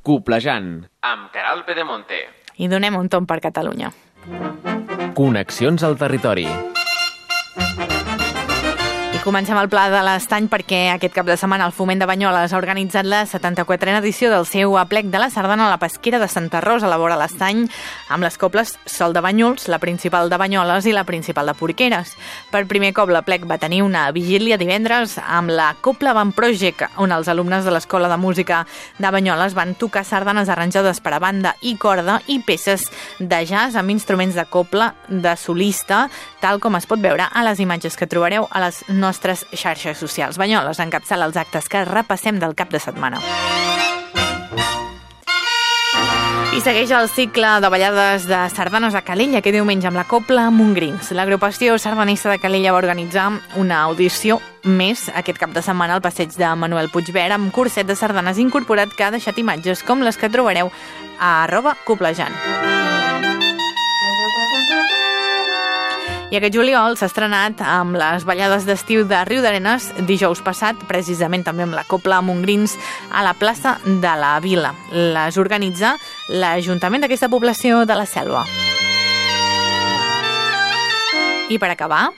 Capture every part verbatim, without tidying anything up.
Coplejant, amb Queralt Pedemonte. I donem un tomb per Catalunya. Connexions al territori. I comencem el Pla de l'Estany perquè aquest cap de setmana el Foment de Banyoles ha organitzat la setanta-quatrena edició del seu aplec de la sardana a la pesquera de Santa Rosa a la vora l'Estany, amb les coples Sol de Banyuls, la principal de Banyoles i la principal de Porqueres. Per primer cop l'aplec va tenir una vigília divendres amb la Copla Band Project, on els alumnes de l'Escola de Música de Banyoles van tocar sardanes arranjades per a banda i corda i peces de jazz amb instruments de copla de solista, tal com es pot veure a les imatges que trobareu a les nostres xarxes socials. Banyoles encapçala els actes que repassem del cap de setmana. I segueix el cicle de ballades de sardanes a Calella aquest diumenge amb la Copla Montgrins. L'agrupació sardanista de Calella va organitzar una audició més aquest cap de setmana al passeig de Manuel Puigvert amb curset de sardanes incorporat que ha deixat imatges com les que trobareu a arroba coplejant. I aquest juliol s'ha estrenat amb les ballades d'estiu de Riudarenes dijous passat, precisament també amb la Copla Montgrins a la plaça de la Vila. Les organitza l'Ajuntament d'aquesta població de la Selva. I per acabar,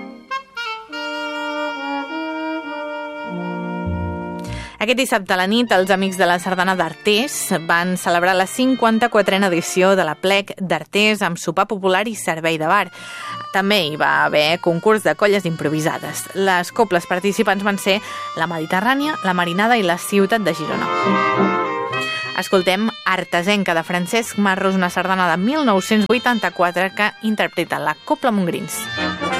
aquest dissabte a la nit, els amics de la Sardana d'Artés van celebrar la cinquanta-quatrena edició de l'Aplec d'Artés amb sopar popular i servei de bar. També hi va haver concurs de colles improvisades. Les coples participants van ser la Mediterrània, la Marinada i la Ciutat de Girona. Escoltem Artesenca de Francesc Marros, una sardana de mil nou-cents vuitanta-quatre que interpreta la Copla Montgrins.